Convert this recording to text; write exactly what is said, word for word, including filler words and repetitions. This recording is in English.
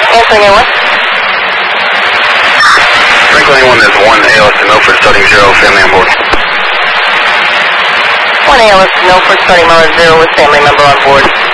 Answering A one. Franklin A one, there's one A L S to Milford, starting zero, family on board. one A L S to Milford, starting Miller zero with family member on board.